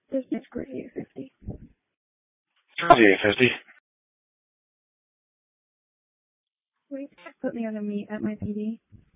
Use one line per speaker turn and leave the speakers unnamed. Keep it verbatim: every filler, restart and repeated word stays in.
This is Grizzy eight fifty.
Grizzy eight fifty.
Wait, put me on a meet at my P D.